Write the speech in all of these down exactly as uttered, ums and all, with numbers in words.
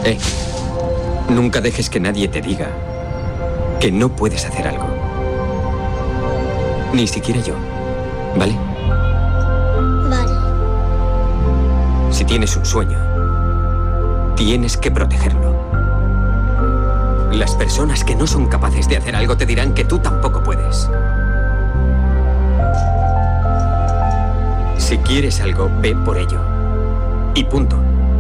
Eh, nunca dejes que nadie te diga que no puedes hacer algo. Ni siquiera yo, ¿vale? Vale. Si tienes un sueño, tienes que protegerlo. Las personas que no son capaces de hacer algo te dirán que tú tampoco puedes. Si quieres algo, ve por ello. Y punto.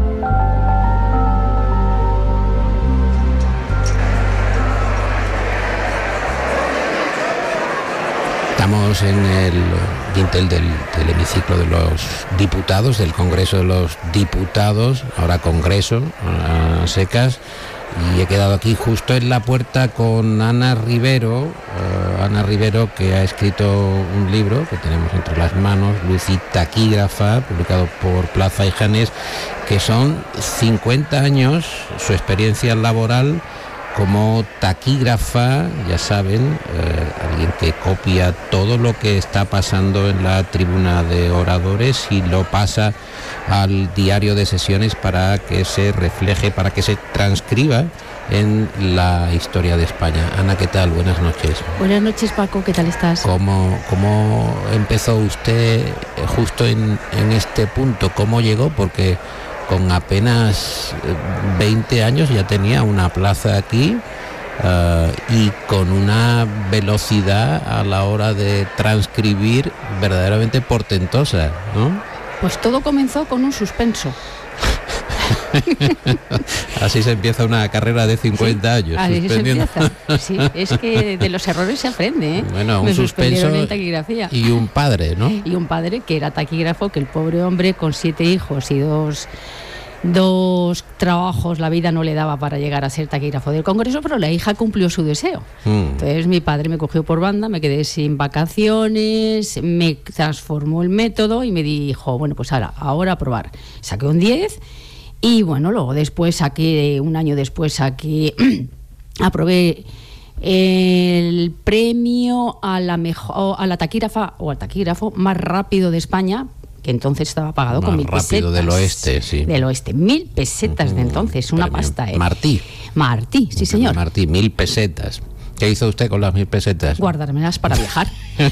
Estamos en el dintel del, del hemiciclo de los diputados, del Congreso de los Diputados, ahora Congreso, a secas, y he quedado aquí justo en la puerta con Ana Rivero, uh, Ana Rivero, que ha escrito un libro que tenemos entre las manos, Luz y Taquígrafa, publicado por Plaza y Janés, que son cincuenta años, su experiencia laboral como taquígrafa, ya saben, eh, alguien que copia todo lo que está pasando en la tribuna de oradores y lo pasa al diario de sesiones para que se refleje, para que se transcriba en la historia de España. Ana, ¿qué tal? Buenas noches. Buenas noches, Paco, ¿qué tal estás? ¿Cómo, cómo empezó usted justo en, en este punto? ¿Cómo llegó? Porque con apenas veinte años ya tenía una plaza aquí uh, y con una velocidad a la hora de transcribir verdaderamente portentosa, ¿no? Pues todo comenzó con un suspenso. Así se empieza una carrera de cincuenta sí, años. Así se empieza. Sí, es que de los errores se aprende, ¿eh? Bueno, un Me suspenso en taquigrafía. Y un padre, ¿no? Y un padre que era taquígrafo, que el pobre hombre con siete hijos y dos... dos trabajos, la vida no le daba para llegar a ser taquígrafo del Congreso, pero la hija cumplió su deseo. Mm. Entonces mi padre me cogió por banda, me quedé sin vacaciones, me transformó el método y me dijo, bueno, pues ahora, ahora a probar. Saqué un diez y bueno, luego después saqué, un año después saqué, aprobé el premio a la mejor, a la taquígrafa o al taquígrafo más rápido de España, que entonces estaba pagado más con mil rápido pesetas. del oeste, sí. Del oeste, mil pesetas Uh-huh. de entonces, una Premio pasta, ¿eh? Martí. Martí, sí señor. Martí, mil pesetas. ¿Qué hizo usted con las mil pesetas? Guardármelas para viajar.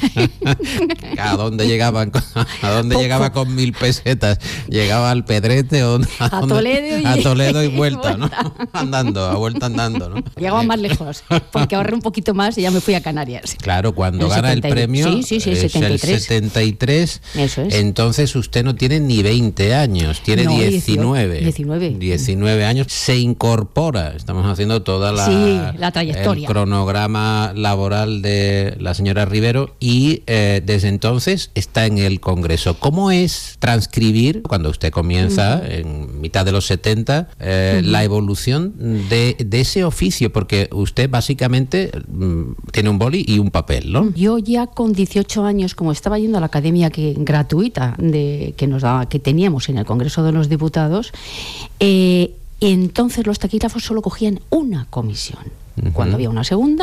¿A dónde llegaban? ¿A dónde Poco. llegaba con mil pesetas? ¿Llegaba al Pedrete o a, a, Toledo y, a Toledo y vuelta, y vuelta. ¿no? Andando, a vuelta andando, ¿no? Llegaba más lejos, porque ahorré un poquito más y ya me fui a Canarias. Claro, cuando el gana setenta el premio, sí, sí, sí, es setenta y tres. el setenta y tres, Eso es. Entonces usted no tiene ni veinte años, tiene No, diecinueve. diecinueve. diecinueve años, se incorpora, estamos haciendo toda la, sí, la trayectoria. el cronograma laboral de la señora Rivero y eh, desde entonces está en el Congreso. ¿Cómo es transcribir, cuando usted comienza, uh-huh. en mitad de los setenta, eh, uh-huh. la evolución de, de ese oficio? Porque usted básicamente mm, tiene un boli y un papel, ¿no? Yo ya con dieciocho años, como estaba yendo a la academia que, gratuita de, que, nos daba, que teníamos en el Congreso de los Diputados, eh, entonces los taquígrafos solo cogían una comisión. Uh-huh. Cuando había una segunda,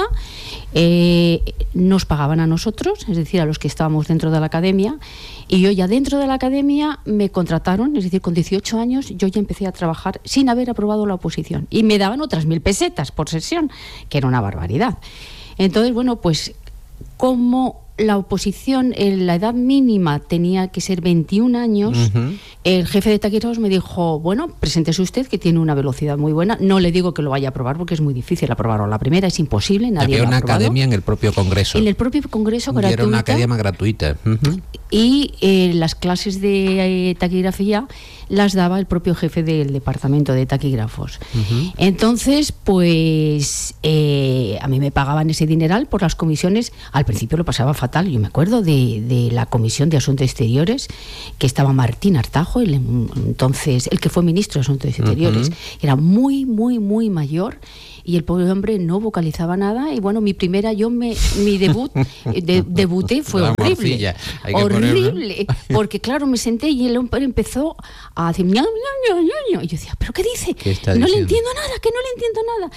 eh, nos pagaban a nosotros, es decir, a los que estábamos dentro de la academia, y yo ya dentro de la academia me contrataron, es decir, con dieciocho años yo ya empecé a trabajar sin haber aprobado la oposición, y me daban otras mil pesetas por sesión, que era una barbaridad. Entonces, bueno, pues como la oposición, la edad mínima tenía que ser veintiún años, uh-huh. el jefe de taquígrafos me dijo, bueno, preséntese usted que tiene una velocidad muy buena, no le digo que lo vaya a aprobar porque es muy difícil aprobarlo, la primera es imposible, nadie Había lo ha una aprobado. Academia en el propio Congreso. En el propio Congreso gratuita. Era una academia gratuita. Uh-huh. Y eh, las clases de eh, taquigrafía las daba el propio jefe del departamento de taquígrafos. Uh-huh. Entonces, pues eh, a mí me pagaban ese dineral por las comisiones. Al principio lo pasaba fatal. Yo me acuerdo de, de la Comisión de Asuntos Exteriores, que estaba Martín Artajo, el, entonces el que fue ministro de Asuntos Exteriores. Uh-huh. Era muy, muy, muy mayor. Y el pobre hombre no vocalizaba nada. Y bueno, mi primera, yo me, mi debut, de, debuté fue la horrible. Morcilla. Horrible. Porque claro, me senté y el hombre empezó a decir ña, ña, ña, ña. Y yo decía, ¿pero qué dice? ¿Qué no diciendo? le entiendo nada, que no le entiendo nada.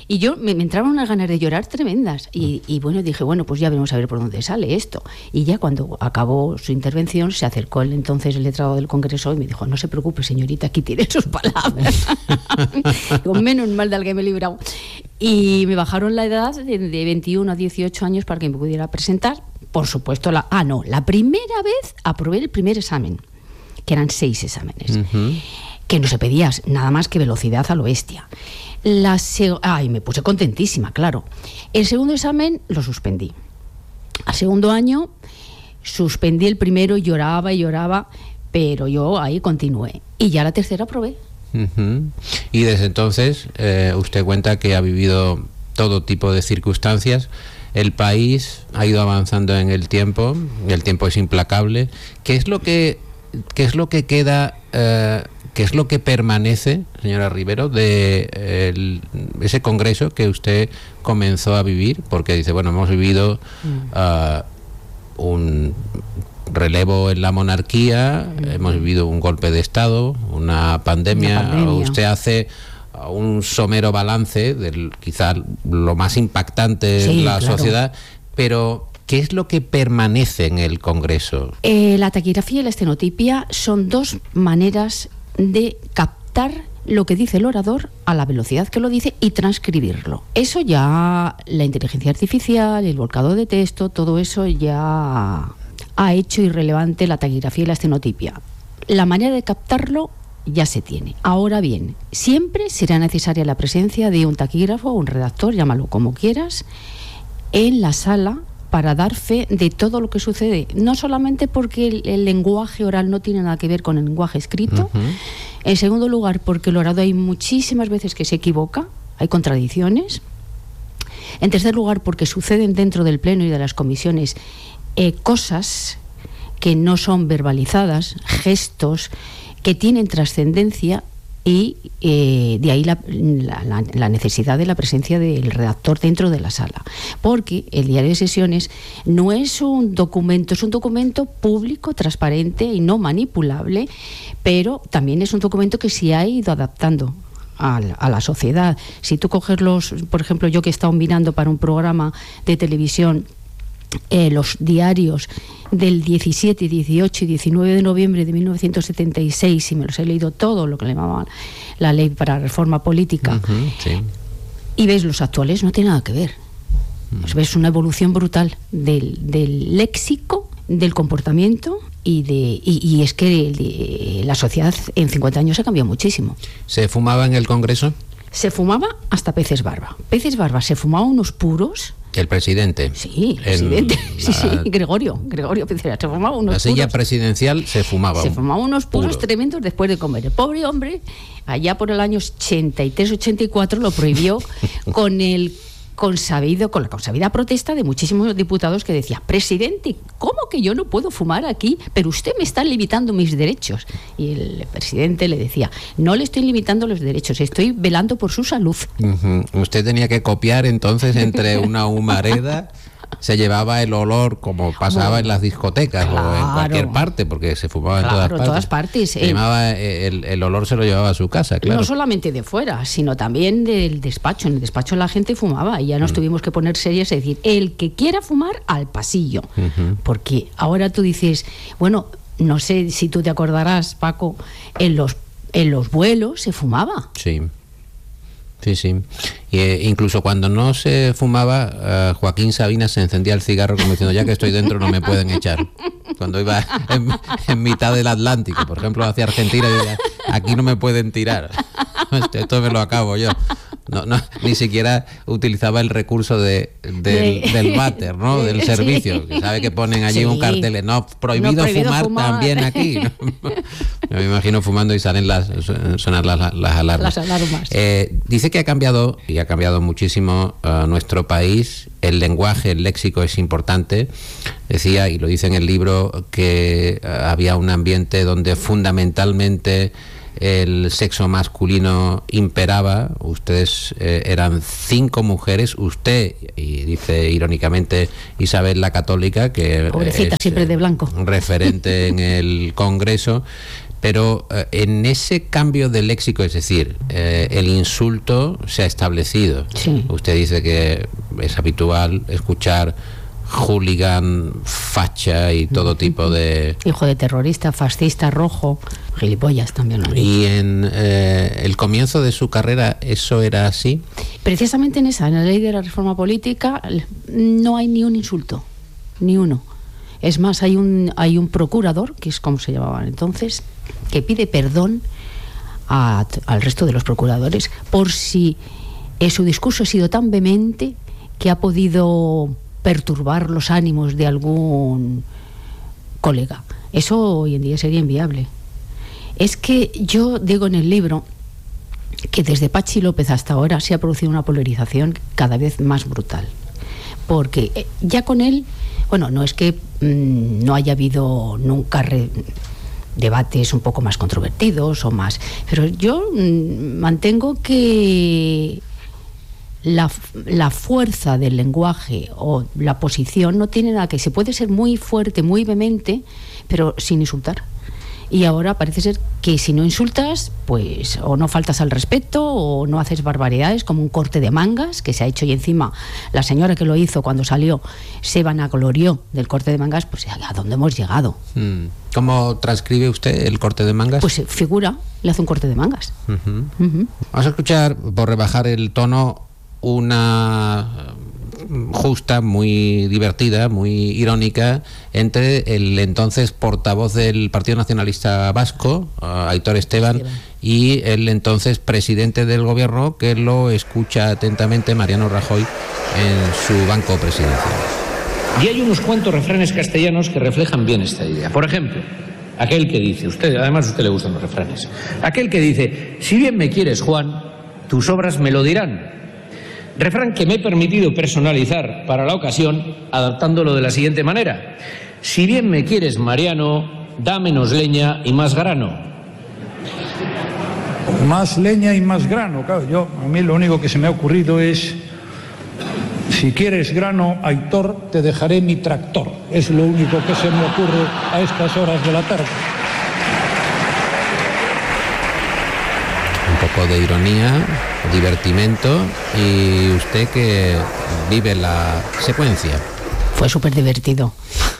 Y yo me, me entraban unas ganas de llorar tremendas. Y, y bueno, dije, bueno, pues ya veremos a ver por dónde sale esto. Y ya cuando acabó su intervención, se acercó el entonces el letrado del Congreso y me dijo, no se preocupe, señorita, aquí tiene sus palabras. Digo, menos mal de alguien me he librado. Y me bajaron la edad de, de veintiuno a dieciocho años para que me pudiera presentar. Por supuesto, la, ah, no, la primera vez aprobé el primer examen, que eran seis exámenes. Uh-huh. Que no se pedía nada más que velocidad a lo bestia. La se- Ay, me puse contentísima, claro. El segundo examen lo suspendí. Al segundo año suspendí el primero, lloraba y lloraba, pero yo ahí continué. Y ya la tercera aprobé. Uh-huh. Y desde entonces eh, usted cuenta que ha vivido todo tipo de circunstancias. El país ha ido avanzando en el tiempo, el tiempo es implacable. ¿Qué es lo que, qué es lo que queda... Eh, ¿Qué es lo que permanece, señora Rivero, de el, ese congreso que usted comenzó a vivir? Porque dice, bueno, hemos vivido uh, un relevo en la monarquía, mm. hemos vivido un golpe de Estado, una pandemia. Una pandemia. Usted hace un somero balance del quizá lo más impactante sí, en la claro. sociedad, pero... ¿Qué es lo que permanece en el Congreso? Eh, la taquigrafía y la estenotipia son dos maneras de captar lo que dice el orador a la velocidad que lo dice y transcribirlo. Eso ya, la inteligencia artificial, el volcado de texto, todo eso ya ha hecho irrelevante la taquigrafía y la estenotipia. La manera de captarlo ya se tiene. Ahora bien, siempre será necesaria la presencia de un taquígrafo o un redactor, llámalo como quieras, en la sala para dar fe de todo lo que sucede, no solamente porque el, el lenguaje oral no tiene nada que ver con el lenguaje escrito, uh-huh. En segundo lugar porque el orador hay muchísimas veces que se equivoca, hay contradicciones, en tercer lugar porque suceden dentro del pleno y de las comisiones eh, cosas que no son verbalizadas, gestos que tienen trascendencia. Y eh, de ahí la, la, la necesidad de la presencia del redactor dentro de la sala. Porque el diario de sesiones no es un documento, es un documento público, transparente y no manipulable, pero también es un documento que se ha ido adaptando a la, a la sociedad. Si tú coges los, por ejemplo, yo que he estado mirando para un programa de televisión, Eh, los diarios del diecisiete, dieciocho y diecinueve de noviembre de mil novecientos setenta y seis, y me los he leído todo lo que le llamaban la ley para la reforma política, uh-huh, sí. Y ves los actuales, no tiene nada que ver. Uh-huh. Pues ves una evolución brutal del, del léxico, del comportamiento y de y, y es que de, la sociedad en cincuenta años ha cambiado muchísimo. ¿Se fumaba en el Congreso? Se fumaba hasta peces barba. Peces barba, se fumaba unos puros. ¿El presidente? Sí, el presidente. La, sí, sí, Gregorio. Gregorio Pecera. Se fumaba unos La silla puros, presidencial se fumaba. Se fumaba unos puros puro. tremendos después de comer. El pobre hombre, allá por el año ochenta y tres ochenta y cuatro, lo prohibió con el consabido, con la consabida protesta de muchísimos diputados que decían, presidente, ¿cómo que yo no puedo fumar aquí? Pero usted me está limitando mis derechos. Y el presidente le decía, no le estoy limitando los derechos, estoy velando por su salud. Uh-huh. Usted tenía que copiar entonces entre una humareda, se llevaba el olor como pasaba bueno, en las discotecas, claro, o en cualquier parte, porque se fumaba claro, en todas partes. todas partes. Se llevaba, el, el olor se lo llevaba a su casa, claro. No solamente de fuera, sino también del despacho. En el despacho la gente fumaba y ya nos uh-huh. tuvimos que poner serios y decir, el que quiera fumar, al pasillo. Uh-huh. Porque ahora tú dices, bueno, no sé si tú te acordarás, Paco, en los, en los vuelos se fumaba. Sí. Sí, sí. Y, eh, incluso cuando no se fumaba, uh, Joaquín Sabina se encendía el cigarro como diciendo, ya que estoy dentro no me pueden echar. Cuando iba en, en mitad del Atlántico, por ejemplo, hacia Argentina, decía, aquí no me pueden tirar. Esto me lo acabo yo. No, no, ni siquiera utilizaba el recurso de, del, de, del váter, ¿no? Del servicio. Que sabe que ponen allí sí. un cartel, no prohibido, no prohibido fumar, fumar también aquí. Yo me imagino fumando y salen las sonar las, las alarmas. Las alarmas. Eh, dice que ha cambiado, y ha cambiado muchísimo uh, nuestro país. El lenguaje, el léxico es importante. Decía, y lo dice en el libro, que uh, había un ambiente donde fundamentalmente el sexo masculino imperaba. Ustedes eh, eran cinco mujeres, usted, y dice irónicamente Isabel la Católica, que pobrecita, es siempre de blanco, referente en el Congreso, Pero eh, en ese cambio de léxico, es decir, eh, el insulto se ha establecido. Sí. Usted dice que es habitual escuchar hooligan, facha y todo tipo de... Hijo de terrorista, fascista, rojo, gilipollas también lo han dicho. Y en eh, el comienzo de su carrera, ¿eso era así? Precisamente en esa, en la ley de la reforma política, no hay ni un insulto, ni uno. Es más, hay un, hay un procurador, que es como se llamaban entonces, que pide perdón a, al resto de los procuradores por si eh, su discurso ha sido tan vehemente que ha podido perturbar los ánimos de algún colega. Eso hoy en día sería inviable. Es que yo digo en el libro que desde Pachi López hasta ahora se ha producido una polarización cada vez más brutal. Porque ya con él, bueno, no es que mmm, no haya habido nunca re, debates un poco más controvertidos o más, pero yo mmm, mantengo que La, la fuerza del lenguaje o la posición no tiene nada que... Se puede ser muy fuerte, muy vehemente, pero sin insultar. Y ahora parece ser que si no insultas, pues o no faltas al respeto o no haces barbaridades, como un corte de mangas que se ha hecho, y encima la señora que lo hizo cuando salió se vanaglorió del corte de mangas. Pues ¿a dónde hemos llegado? ¿Cómo transcribe usted el corte de mangas? Pues figura, le hace un corte de mangas. Uh-huh. Uh-huh. Vamos a escuchar, por rebajar el tono, una justa, muy divertida, muy irónica, entre el entonces portavoz del Partido Nacionalista Vasco, Aitor Esteban, Esteban, y el entonces presidente del gobierno, que lo escucha atentamente, Mariano Rajoy, en su banco presidencial. Y hay unos cuantos refranes castellanos que reflejan bien esta idea. Por ejemplo, aquel que dice, usted, además a usted le gustan los refranes, aquel que dice: si bien me quieres, Juan, tus obras me lo dirán. Refrán que me he permitido personalizar para la ocasión, adaptándolo de la siguiente manera: si bien me quieres, Mariano, da menos leña y más grano. Más leña y más grano, claro. Yo, a mí lo único que se me ha ocurrido es: si quieres grano, Aitor, te dejaré mi tractor. Es lo único que se me ocurre a estas horas de la tarde. Un poco de ironía, divertimento, y usted que vive la secuencia. Fue súper divertido.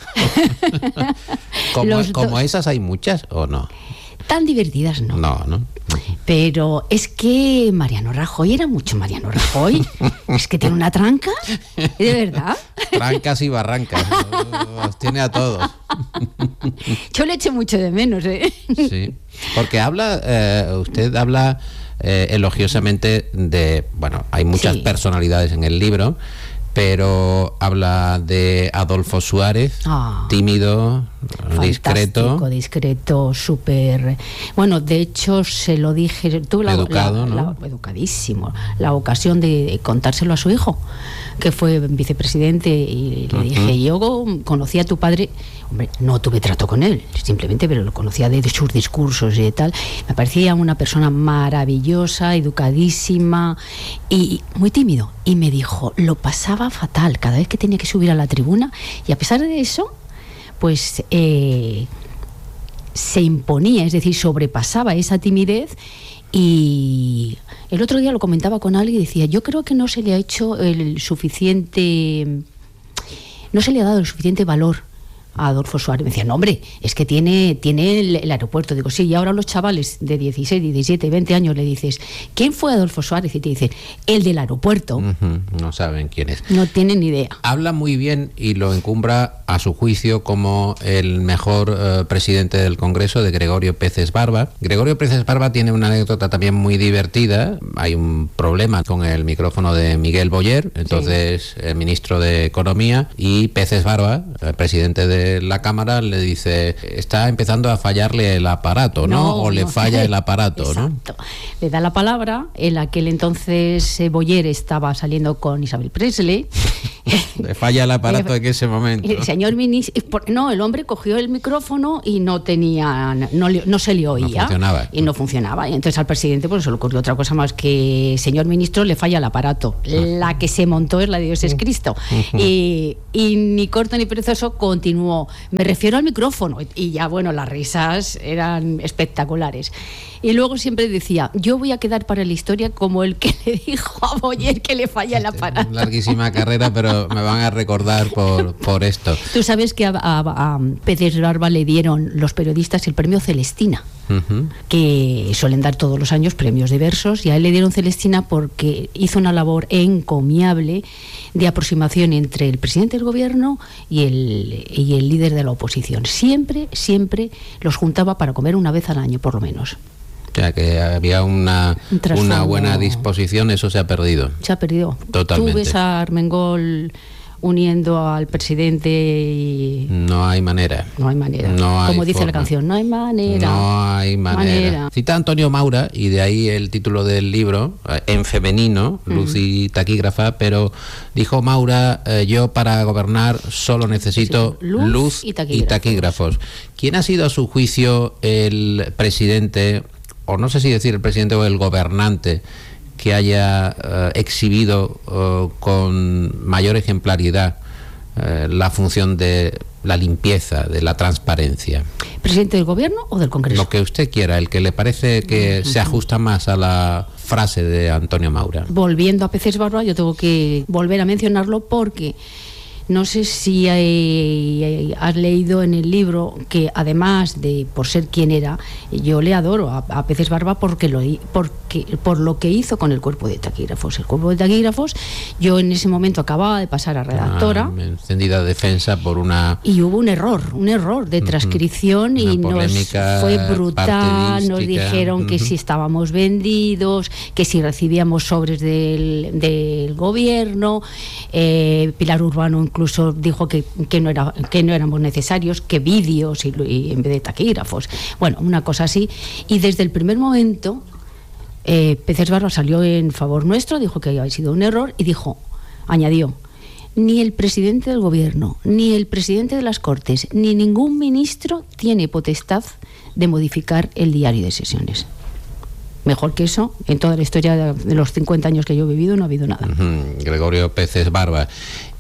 como, como esas hay muchas, ¿o no? Tan divertidas no. No, no. Pero es que Mariano Rajoy era mucho Mariano Rajoy. Es que tiene una tranca, de verdad. Trancas y barrancas, los tiene a todos. Yo le eché mucho de menos, ¿eh? Sí, porque habla, eh, usted habla eh, elogiosamente de, bueno, hay muchas sí. personalidades en el libro, pero habla de Adolfo Suárez, oh, tímido, discreto. discreto, súper... Bueno, de hecho, se lo dije... Tuve la, Educado, la, ¿no? la, educadísimo. La ocasión de contárselo a su hijo, que fue vicepresidente, y le uh-huh. dije, yo conocí a tu padre... Hombre, no tuve trato con él, simplemente, pero lo conocía de, de sus discursos y de tal. Me parecía una persona maravillosa, educadísima y muy tímido. Y me dijo, lo pasaba fatal cada vez que tenía que subir a la tribuna, y a pesar de eso, pues eh, se imponía, es decir, sobrepasaba esa timidez. Y el otro día lo comentaba con alguien y decía, yo creo que no se le ha hecho el suficiente, no se le ha dado el suficiente valor a Adolfo Suárez. Me decía, no, hombre, es que tiene, tiene el, el aeropuerto. Digo, sí, y ahora los chavales de dieciséis, diecisiete, veinte años le dices, ¿quién fue Adolfo Suárez? Y te dicen, el del aeropuerto. Uh-huh. No saben quién es. No tienen ni idea. Habla muy bien y lo encumbra, a su juicio, como el mejor uh, presidente del Congreso, de Gregorio Peces Barba. Gregorio Peces Barba tiene una anécdota también muy divertida. Hay un problema con el micrófono de Miguel Boyer, entonces sí. el ministro de Economía, y Peces Barba, el presidente de la Cámara, le dice, está empezando a fallarle el aparato, ¿no? no o le no. falla el aparato, Exacto. ¿no? Le da la palabra. En aquel entonces eh, Boyer estaba saliendo con Isabel Presley Le falla el aparato en ese momento. El señor ministro, no, el hombre cogió el micrófono y no tenía, no, no se le oía. No funcionaba. Y no funcionaba. Y entonces al presidente pues se le ocurrió otra cosa más que, señor ministro, le falla el aparato. La que se montó es la de Dios es Cristo. Uh-huh. y, y ni corto ni perezoso continuó. Me refiero al micrófono. Y ya, bueno, las risas eran espectaculares. Y luego siempre decía, yo voy a quedar para la historia como el que le dijo a Boyer que le falla el aparato. Larguísima carrera, pero me van a recordar por, por esto. Tú sabes que a, a, a Pérez Barba le dieron los periodistas el premio Celestina, uh-huh. que suelen dar todos los años premios diversos, y a él le dieron Celestina porque hizo una labor encomiable de aproximación entre el presidente del gobierno y el, y el líder de la oposición. Siempre, siempre los juntaba para comer una vez al año, por lo menos. O sea, que había una, Un una buena disposición, eso se ha perdido. Se ha perdido. Totalmente. Tú ves a Armengol uniendo al presidente y... No hay manera. No hay manera. No hay Como dice forma. la canción, no hay manera. No hay manera. manera. Cita Antonio Maura, y de ahí el título del libro, en femenino, mm. Luz y taquígrafa, pero dijo Maura, eh, yo para gobernar solo necesito sí, luz, luz y, taquígrafos. y taquígrafos. ¿Quién ha sido a su juicio el presidente, o no sé si decir el presidente o el gobernante, que haya uh, exhibido uh, con mayor ejemplaridad uh, la función de la limpieza, de la transparencia? ¿Presidente del gobierno o del Congreso? Lo que usted quiera, el que le parece que uh-huh. se ajusta más a la frase de Antonio Maura. Volviendo a Pérez Barba, yo tengo que volver a mencionarlo porque no sé si hay, has leído en el libro que, además de por ser quien era, yo le adoro a, a Pérez Barba porque lo, porque, por lo que hizo con el cuerpo de taquígrafos. El cuerpo de taquígrafos, yo en ese momento acababa de pasar a redactora. Una encendida defensa por una... Y hubo un error, un error de transcripción uh-huh. y nos fue brutal, nos dijeron uh-huh. que si estábamos vendidos, que si recibíamos sobres del, del gobierno, eh, Pilar Urbano incluso dijo que, que, no era, que no éramos necesarios, que vídeos y, y en vez de taquígrafos. Bueno, una cosa así. Y desde el primer momento, eh, Pérez Barba salió en favor nuestro, dijo que había sido un error y dijo, añadió, ni el presidente del gobierno, ni el presidente de las Cortes, ni ningún ministro tiene potestad de modificar el diario de sesiones. Mejor que eso, en toda la historia de los cincuenta años que yo he vivido, no ha habido nada. Uh-huh. Gregorio Pérez Barba.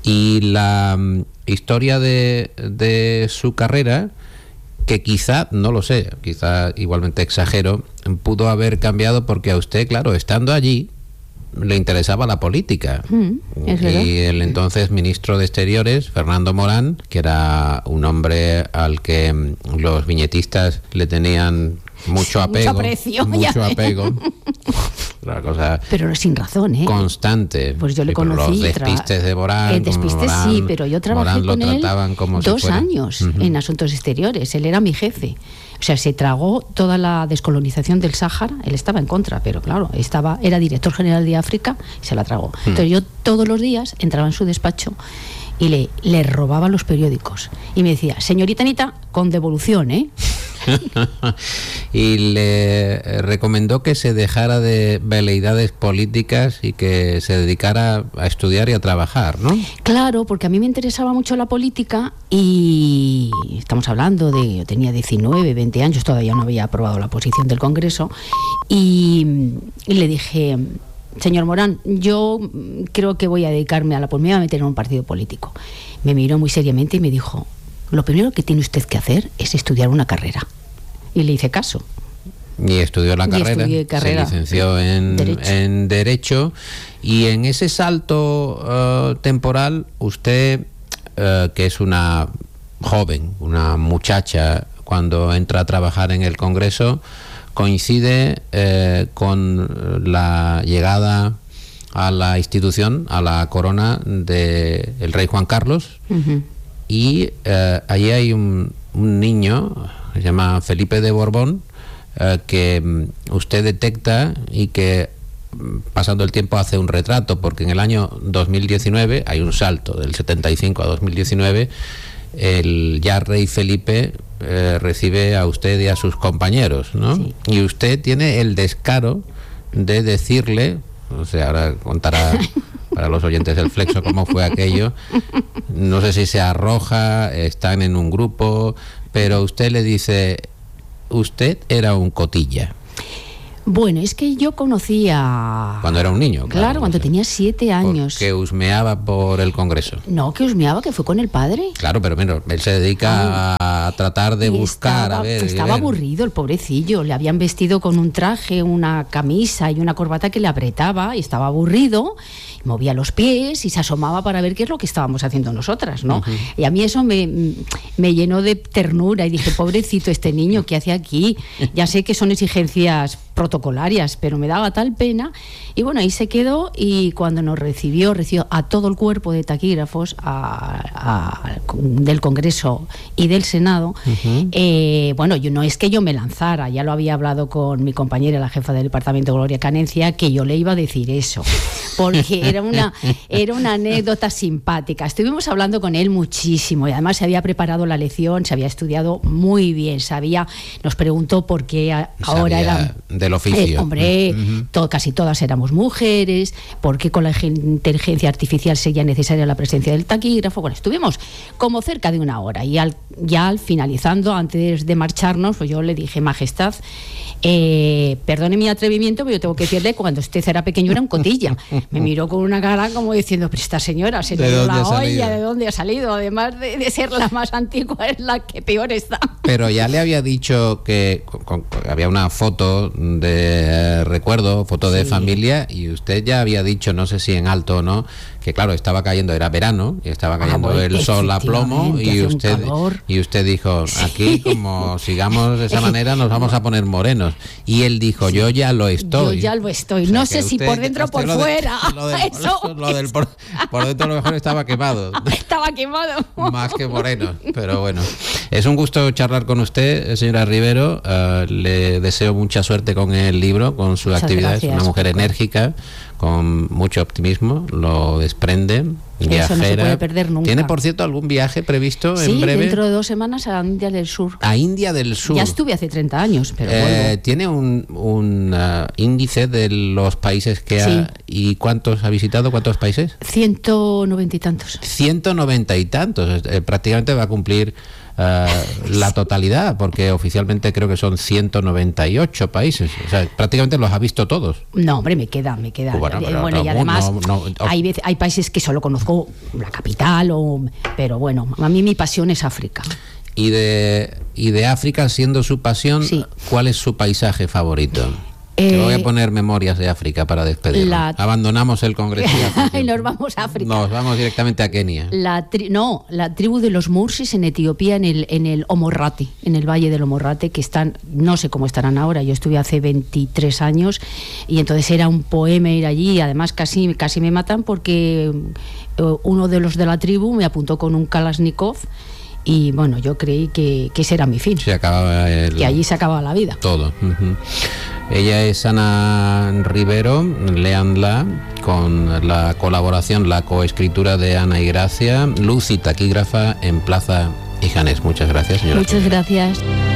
Y la um, historia de, de su carrera, que quizá, no lo sé, quizá igualmente exagero, pudo haber cambiado porque a usted, claro, estando allí, le interesaba la política. Mm, es verdad. Y el entonces ministro de Exteriores, Fernando Morán, que era un hombre al que los viñetistas le tenían mucho apego, mucho aprecio, mucho apego. Una cosa pero sin razón, ¿eh? Constante. Pues yo le sí, conocí. Los despistes de Morán. El despiste Morán, sí, pero yo trabajé Morán con él como dos si fuera... años uh-huh. en asuntos exteriores. Él era mi jefe. O sea, se tragó toda la descolonización del Sáhara. Él estaba en contra, pero claro, estaba, era director general de África y se la tragó. Uh-huh. Entonces yo todos los días entraba en su despacho y le, le robaba los periódicos. Y me decía, señorita Anita, con devolución, ¿eh? Y le recomendó que se dejara de veleidades políticas y que se dedicara a estudiar y a trabajar, ¿no? Claro, porque a mí me interesaba mucho la política y estamos hablando de, yo tenía diecinueve, veinte años, todavía no había aprobado la posición del Congreso y, y le dije, señor Morán, yo creo que voy a dedicarme a la política, me voy a meter en un partido político. Me miró muy seriamente y me dijo, lo primero que tiene usted que hacer es estudiar una carrera. Y le hice caso. Y estudió la carrera, carrera, se licenció en Derecho. en Derecho. Y en ese salto uh, temporal, usted, uh, que es una joven, una muchacha, cuando entra a trabajar en el Congreso, coincide eh, con la llegada a la institución, a la corona del rey Juan Carlos. Uh-huh. Y eh, allí hay un, un niño, se llama Felipe de Borbón, eh, que um, usted detecta y que um, pasando el tiempo hace un retrato, porque en el año dos mil diecinueve, hay un salto del setenta y cinco a dos mil diecinueve, el ya rey Felipe eh, recibe a usted y a sus compañeros, ¿no? Sí. Y usted tiene el descaro de decirle, o sea, ahora contará para los oyentes del Flexo cómo fue aquello. No sé si se arroja, están en un grupo, pero usted le dice, usted era un cotilla. Bueno, es que yo conocía... Cuando era un niño. Claro, claro cuando tenía siete años. Que husmeaba por el Congreso. No, que husmeaba, que fue con el padre. Claro, pero menos, él se dedica ah, a tratar de buscar, estaba, a ver... Estaba ver. aburrido el pobrecillo, le habían vestido con un traje, una camisa y una corbata que le apretaba y estaba aburrido, movía los pies y se asomaba para ver qué es lo que estábamos haciendo nosotras, ¿no? Uh-huh. Y a mí eso me, me llenó de ternura y dije, pobrecito este niño, ¿qué hace aquí? Ya sé que son exigencias protocolarias, pero me daba tal pena. Y bueno, ahí se quedó, y cuando nos recibió, recibió a todo el cuerpo de taquígrafos a, a, del Congreso y del Senado. Uh-huh. eh, bueno, yo no es que yo me lanzara, ya lo había hablado con mi compañera, la jefa del departamento, Gloria Canencia, que yo le iba a decir eso, porque era una, era una anécdota simpática. Estuvimos hablando con él muchísimo, y además se había preparado la lección, se había estudiado muy bien, sabía, nos preguntó por qué a, ahora era... del oficio. Eh, hombre, uh-huh. to, casi todas éramos mujeres, por qué con la inteligencia artificial sería necesaria la presencia del taquígrafo. Bueno, estuvimos como cerca de una hora, y al, ya al finalizando, antes de marcharnos, pues yo le dije, Majestad, eh, perdone mi atrevimiento, pero yo tengo que decirle, cuando usted era pequeño era un cotilla. Me miró con una cara como diciendo, pero esta señora se dio la olla, ¿de dónde ha salido? Además de, de ser la más antigua, es la que peor está. Pero ya le había dicho que con, con, había una foto de eh, recuerdo, foto de sí. familia, y usted ya había dicho, no sé si en alto o no, que claro, estaba cayendo, era verano, y estaba cayendo ah, bueno, el sol a plomo, y usted y usted dijo, aquí como sigamos de esa manera nos vamos a poner morenos. Y él dijo, yo ya lo estoy. Yo ya lo estoy. O sea, no sé si por dentro o por lo fuera. De, lo de, Eso lo, lo del por, por dentro a lo mejor estaba quemado. Estaba quemado. Más que moreno, pero bueno. Es un gusto charlar con usted, señora Rivero. Uh, le deseo mucha suerte con el libro, con su Muchas actividad. Gracias, es una mujer Paco. enérgica, con mucho optimismo, lo desprende, viajera. Eso no se puede perder nunca. ¿Tiene, por cierto, algún viaje previsto sí, en breve? Sí, dentro de dos semanas a India del Sur. A India del Sur. Ya estuve hace treinta años, pero eh, vuelvo. ¿Tiene un, un uh, índice de los países que sí. ha... ¿Y cuántos ha visitado? ¿Cuántos países? Ciento noventa y tantos. Ciento noventa y tantos. Eh, prácticamente va a cumplir... Uh, la totalidad, porque oficialmente creo que son ciento noventa y ocho países, o sea, prácticamente los ha visto todos. No, hombre, me queda, me queda. Bueno, pero, bueno no, y además no, no, no. Hay, hay países que solo conozco la capital, o, pero bueno, a mí mi pasión es África. Y de, y de África, siendo su pasión, sí. ¿cuál es su paisaje favorito? Eh, Te voy a poner Memorias de África para despedirnos. La... Abandonamos el Congreso. Y nos vamos a África. Nos vamos directamente a Kenia. La tri... No, la tribu de los Mursis en Etiopía, en el, en el Omorrate, en el valle del Omorrate, que están, no sé cómo estarán ahora, yo estuve hace veintitrés años, y entonces era un poema ir allí, además casi, casi me matan porque uno de los de la tribu me apuntó con un Kalashnikov. Y bueno, yo creí que, que ese era mi fin. Se acababa el... Que allí se acababa la vida. Todo. Uh-huh. Ella es Ana Rivero, léanla, con la colaboración, la coescritura de Ana y Gracia, luz y taquígrafa en Plaza Hijanes. Muchas gracias, señora. Muchas gracias.